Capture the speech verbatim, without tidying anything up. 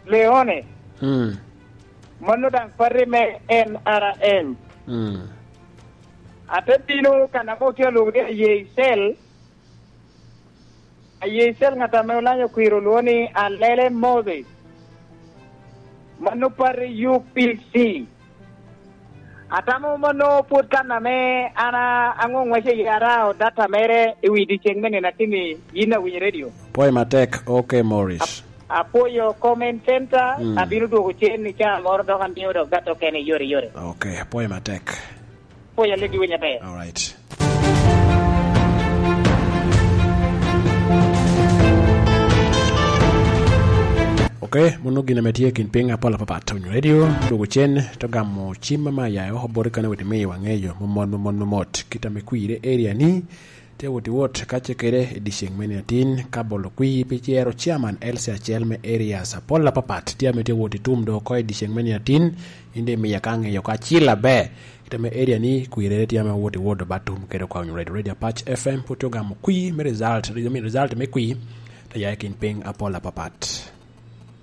Leone. Mm. Manudang parime N R M. Mm. Atentino kanamo kyo lugde Yesel. Yesel ngatameula kwiro luoni alele Moses. Manupari U P C. Atamo mano putkan name ana angong wase yara o data mere iwidi chengmene natini yina wi radio. Poy matek okay Morris. Apoyo comment center Mm. abiru do chen cha mordo kan dio do gato kene yore yore. Okay, poy matek. Poya legi wenya be. All right. Okay, munu gina metie kin pinga pala papa Tony Radio dugo chen to gamo chima ma ya ho bor kana wete me wangeyo momon momon mot kita me kuire area ni te woti wot kache kere edisheng meniatin kabolo kui pichero chairman Elsa Chelme area sa pala papa tia me te woti tum do ko edisheng meniatin inde me yakange yo ka chila be kita me area ni kuire tia me woti wodo batum kero kwa radio radio patch F M puto gamo kui me result me result me kui ta ya kin ping apola papat.